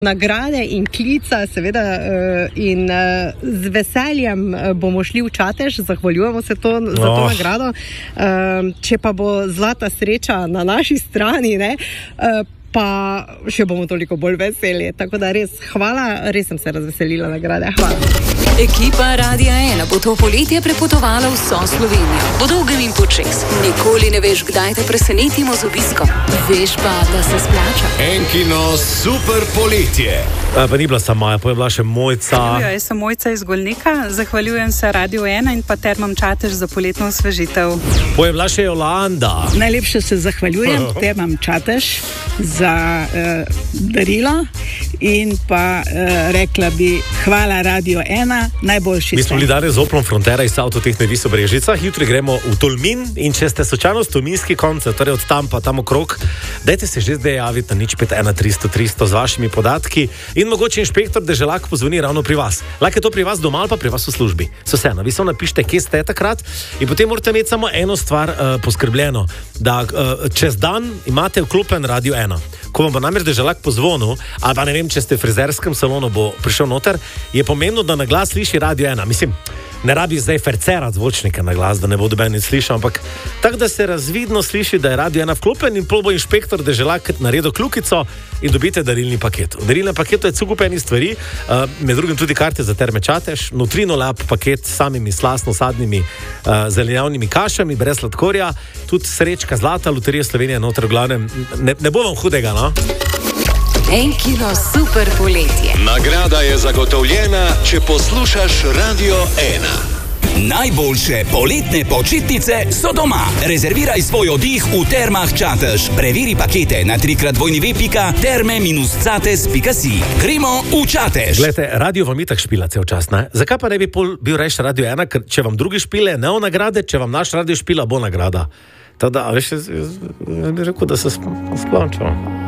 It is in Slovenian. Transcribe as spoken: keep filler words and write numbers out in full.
nagrade in klica, seveda, in z veseljem bomo šli v Čatež, zahvaljujemo se to, za to oh. nagrado. Če pa bo zlata sreča na naši strani, ne, pa še bomo toliko bolj veseli. Tako da res, hvala, res sem se razveselila nagrade. Hvala. Ekipa Radia ena bo to poletje prepotovala vso Slovenijo. Po dolgem in počez. Nikoli ne veš, kdaj te presenetimo z obiskom. Veš pa, da se splača. Enkino super poletje. A, pa ni bila sama Maja, pa je bila še Mojca. Ja, jaz sem Mojca iz Golnika. Zahvaljujem se Radio ena in pa Termam Čatež za poletno osvežitev. Pa je bila še Jolanda. Najlepše se zahvaljujem Termam Čatež za uh, darilo in pa uh, rekla bi hvala Radio ena, najboljši. Mi smo bili danes z Oplom Frontera iz Avtotehne Vis v Brežicah, jutri gremo v Tolmin in če ste slučajno s tolminski koncev, torej od tam pa tam okrog, dajte se že zdaj javiti na nič pet ena tristo tristo z vašimi podatki in mogoče inšpektor deželak pozvoni ravno pri vas. Lahko je to pri vas doma ali pa pri vas v službi. So vseeno, vi samo napišite, kje ste takrat in potem morate imeti samo eno stvar uh, poskrbljeno, da uh, čez dan imate vklopen Radio ena. Ko vam bo namreč deželak pozvonil, ali pa ne vem, če ste v frizerskem salonu, bo prišel noter, je pomembno, da na glas sliši Radio ena. Mislim, ne rabi zdaj fercerati zvočnike na glas, da ne bo doben nič slišal, ampak tako, da se razvidno sliši, da je Radio ena vklopen in pol bo inšpektor deželak naredil kljukico in dobite darilni paket. V darilnem paketu je cukup enih stvari, uh, med drugim tudi karte za Terme Čatež, nutrino lap paket s samimi slasno-sadnimi uh, zelenjavnimi kašami, brez sladkorja, tudi srečka zlata, Loterija Slovenije noter, v glavnem, ne, ne bo vam hudega, no? Enkino super poletje. Nagrada je zagotovljena, če poslušaš Radio ena. Najboljše poletne počitnice so doma. Rezerviraj svoj oddih v Termah Čatež. Preveri pakete na trikrat dvojni ve pika terme minus cates pika si. Gremo v Čatež. Glejte, radio vam itak špila cel čas, ne? Zakaj pa ne bi pol bil reš Radio ena, ker če vam drugi špile, ne o nagrade, če vam naš radio špila, bo nagrada. Tako da, veš, jaz, jaz, jaz bi rekel, da se splača.